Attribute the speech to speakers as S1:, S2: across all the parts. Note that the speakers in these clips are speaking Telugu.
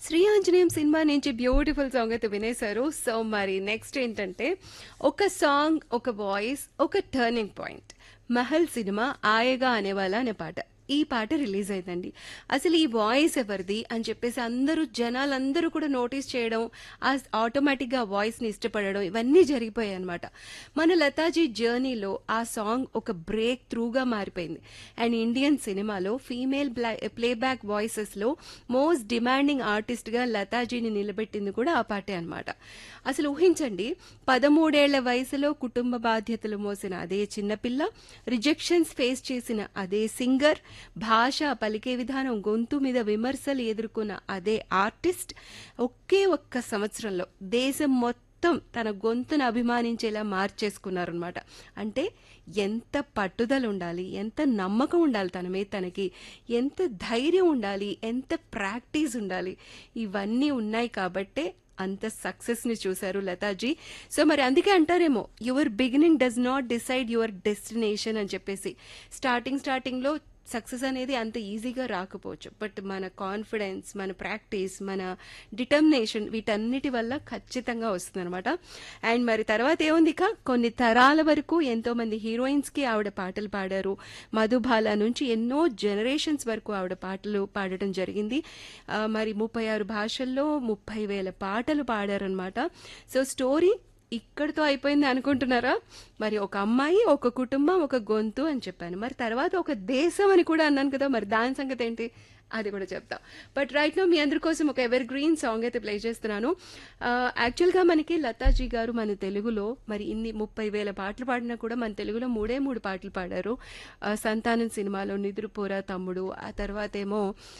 S1: శ్రీ ఆంజనేయం సినిమా నుంచి బ్యూటిఫుల్ సాంగ్ అయితే వినేశారు. సో మరి నెక్స్ట్ ఏంటంటే ఒక సాంగ్, ఒక వాయిస్, ఒక టర్నింగ్ పాయింట్. 'మహల్' సినిమా 'ఆయగా అనేవాళ్ళ' అనే పాట. ఈ పాట రిలీజ్ అయిందండి. అసలు ఈ వాయిస్ ఎవరిది అని చెప్పేసి అందరూ జనాలందరూ కూడా నోటీస్ చేయడం, ఆటోమేటిక్గా ఆ వాయిస్ని ఇష్టపడడం ఇవన్నీ జరిగిపోయాయి అనమాట. మన లతాజీ జర్నీలో ఆ సాంగ్ ఒక బ్రేక్ త్రూగా మారిపోయింది. అండ్ ఇండియన్ సినిమాలో ఫీమేల్ ప్లేబ్యాక్ వాయిసెస్లో మోస్ట్ డిమాండింగ్ ఆర్టిస్ట్గా లతాజీని నిలబెట్టింది కూడా ఆ పాటే అనమాట. అసలు ఊహించండి, 13 ఏళ్ల వయసులో కుటుంబ బాధ్యతలు మోసిన అదే చిన్నపిల్ల, రిజెక్షన్స్ ఫేస్ చేసిన అదే సింగర్, భాష, పలికే విధానం, గొంతు మీద విమర్శలు ఎదుర్కొన్న అదే ఆర్టిస్ట్ ఒకే ఒక్క సంవత్సరంలో దేశం మొత్తం తన గొంతును అభిమానించేలా మార్చేసుకున్నారనమాట. అంటే ఎంత పట్టుదల ఉండాలి, ఎంత నమ్మకం ఉండాలి తన మీద తనకి, ఎంత ధైర్యం ఉండాలి, ఎంత ప్రాక్టీస్ ఉండాలి, ఇవన్నీ ఉన్నాయి కాబట్టే అంత సక్సెస్ని చూశారు లతాజీ. సో మరి అందుకే అంటారేమో, your beginning does not decide your destination అని చెప్పేసి. స్టార్టింగ్లో సక్సెస్ అనేది అంత ఈజీగా రాకపోవచ్చు, బట్ మన కాన్ఫిడెన్స్, మన ప్రాక్టీస్, మన డిటర్మినేషన్ వీటన్నిటి వల్ల ఖచ్చితంగా వస్తుందన్నమాట. అండ్ మరి తర్వాత ఏముంది, ఇక కొన్ని తరాల వరకు ఎంతోమంది హీరోయిన్స్కి ఆవిడ పాటలు పాడారు. మధుబాల నుంచి ఎన్నో జనరేషన్స్ వరకు ఆవిడ పాటలు పాడటం జరిగింది. మరి 36 భాషల్లో 30,000 పాటలు పాడారనమాట. సో స్టోరీ ఇక్కడితో అయిపోయింది అనుకుంటున్నారా? మరి ఒక అమ్మాయి, ఒక కుటుంబం, ఒక గొంతు అని చెప్పాను. మరి తర్వాత ఒక దేశం అని కూడా అన్నాను కదా, మరి దాని సంగతి ఏంటి అది కూడా చెప్తాం. బట్ రైట్ నో మీ అందరి కోసం ఒక ఎవర్ గ్రీన్ సాంగ్ అయితే ప్లే చేస్తున్నాను. యాక్చువల్గా మనకి లతాజీ గారు మన తెలుగులో మరి ఇన్ని 30,000 పాటలు పాడినా కూడా మన తెలుగులో మూడు పాటలు పాడారు. సంతానం సినిమాలో నిద్రపోరా తమ్ముడు, ఆ తర్వాత ఏమో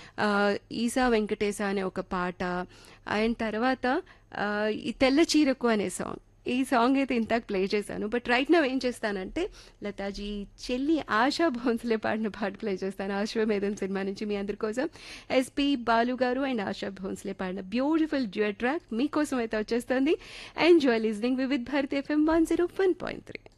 S1: ఈసా వెంకటేశ అనే ఒక పాట, అండ్ తర్వాత ఈ తెల్ల చీరకు అనే సాంగ్. ఈ సాంగ్ అయితే ఇంతకు ప్లే చేశాను. బట్ రైట్ నా ఏం చేస్తానంటే లతాజీ చెల్లి ఆశా భోన్స్లే పాడిన పాట ప్లే చేస్తాను. అశ్వమేధం సినిమా నుంచి మీ అందరి కోసం ఎస్పి బాలు గారు అండ్ ఆశా భోన్స్లే పాడిన బ్యూటిఫుల్ డ్యూయట్ ట్రాక్ మీకోసం అయితే వచ్చేస్తుంది. Enjoy listening Vividh Bharati FM 101.3.